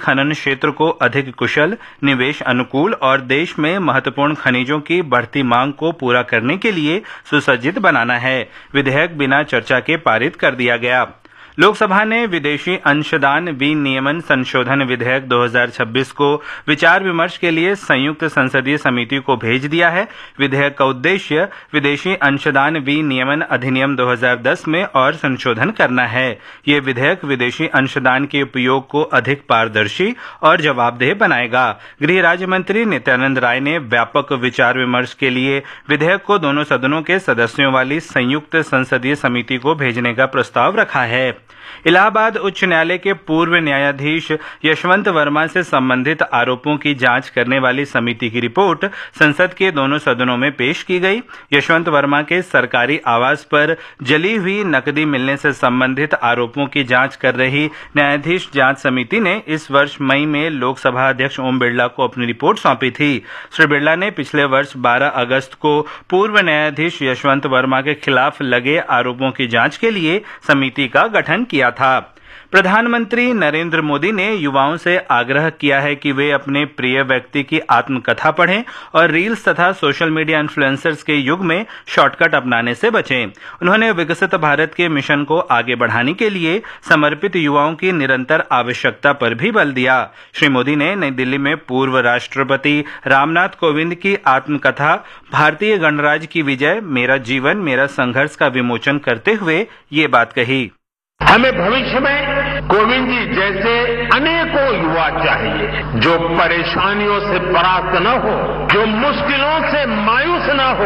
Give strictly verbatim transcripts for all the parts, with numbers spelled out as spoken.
खनन क्षेत्र को अधिक कुशल, निवेश अनुकूल और देश में महत्वपूर्ण खनिजों की बढ़ती मांग को पूरा करने के लिए सुसज्जित बनाना है। विधेयक बिना चर्चा के पारित कर दिया गया। लोकसभा ने विदेशी अंशदान विनियमन संशोधन विधेयक दो हज़ार छब्बीस को विचार विमर्श के लिए संयुक्त संसदीय समिति को भेज दिया है। विधेयक का उद्देश्य विदेशी अंशदान विनियमन अधिनियम दो हज़ार दस में और संशोधन करना है। ये विधेयक विदेशी अंशदान के उपयोग को अधिक पारदर्शी और जवाबदेह बनाएगा। गृह राज्य मंत्री नित्यानंद राय ने व्यापक विचार विमर्श के लिए विधेयक को दोनों सदनों के सदस्यों वाली संयुक्त संसदीय समिति को भेजने का प्रस्ताव रखा है। इलाहाबाद उच्च न्यायालय के पूर्व न्यायाधीश यशवंत वर्मा से संबंधित आरोपों की जांच करने वाली समिति की रिपोर्ट संसद के दोनों सदनों में पेश की गई। यशवंत वर्मा के सरकारी आवास पर जली हुई नकदी मिलने से संबंधित आरोपों की जांच कर रही न्यायाधीश जांच समिति ने इस वर्ष मई में लोकसभा अध्यक्ष ओम बिरला को अपनी रिपोर्ट सौंपी थी। श्री बिरला ने पिछले वर्ष बारह अगस्त को पूर्व न्यायाधीश यशवंत वर्मा के खिलाफ लगे आरोपों की जांच के लिए समिति का गठन किया था। प्रधानमंत्री नरेंद्र मोदी ने युवाओं से आग्रह किया है कि वे अपने प्रिय व्यक्ति की आत्मकथा पढ़ें और रील्स तथा सोशल मीडिया इन्फ्लुएंसर्स के युग में शॉर्टकट अपनाने से बचें। उन्होंने विकसित भारत के मिशन को आगे बढ़ाने के लिए समर्पित युवाओं की निरंतर आवश्यकता पर भी बल दिया। श्री मोदी ने नई दिल्ली में पूर्व राष्ट्रपति रामनाथ कोविंद की आत्मकथा भारतीय गणराज्य की विजय, मेरा जीवन मेरा संघर्ष का विमोचन करते हुए ये बात कही। हमें भविष्य में कोविंद जी जैसे अनेकों युवा चाहिए जो परेशानियों से परास्त न हो, जो मुश्किलों से मायूस न हो,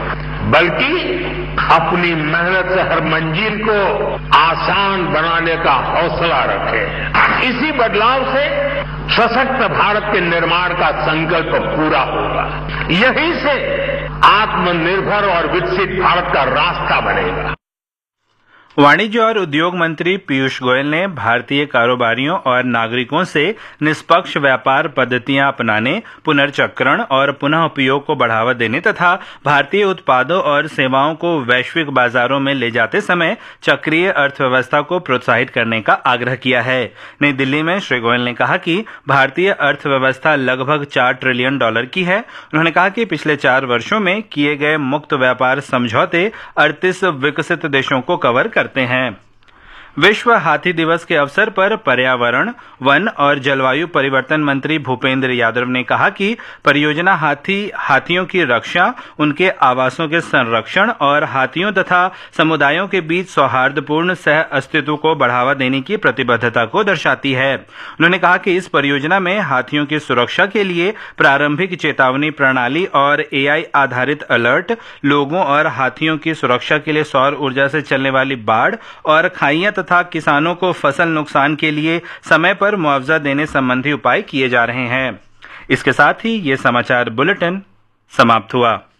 बल्कि अपनी मेहनत से हर मंजिल को आसान बनाने का हौसला रखे। इसी बदलाव से सशक्त भारत के निर्माण का संकल्प पूरा होगा। यहीं से आत्मनिर्भर और विकसित भारत का रास्ता बनेगा। वाणिज्य और उद्योग मंत्री पीयूष गोयल ने भारतीय कारोबारियों और नागरिकों से निष्पक्ष व्यापार पद्धतियां अपनाने, पुनर्चक्रण और पुनः उपयोग को बढ़ावा देने तथा भारतीय उत्पादों और सेवाओं को वैश्विक बाजारों में ले जाते समय चक्रीय अर्थव्यवस्था को प्रोत्साहित करने का आग्रह किया है। नई दिल्ली में श्री गोयल ने कहा कि भारतीय अर्थव्यवस्था लगभग चार ट्रिलियन डॉलर की है। उन्होंने कहा कि पिछले चार वर्षों में किए गए मुक्त व्यापार समझौते अड़तीस विकसित देशों को कवर कर करते हैं। विश्व हाथी दिवस के अवसर पर पर्यावरण, वन और जलवायु परिवर्तन मंत्री भूपेंद्र यादव ने कहा कि परियोजना हाथी हाथियों की रक्षा, उनके आवासों के संरक्षण और हाथियों तथा समुदायों के बीच सौहार्दपूर्ण सह अस्तित्व को बढ़ावा देने की प्रतिबद्धता को दर्शाती है। उन्होंने कहा कि इस परियोजना में हाथियों की सुरक्षा के लिए प्रारंभिक चेतावनी प्रणाली और एआई आधारित अलर्ट, लोगों और हाथियों की सुरक्षा के लिए सौर ऊर्जा से चलने वाली बाड़ और खाइयां तथा किसानों को फसल नुकसान के लिए समय पर मुआवजा देने संबंधी उपाय किए जा रहे हैं। इसके साथ ही ये समाचार बुलेटिन समाप्त हुआ।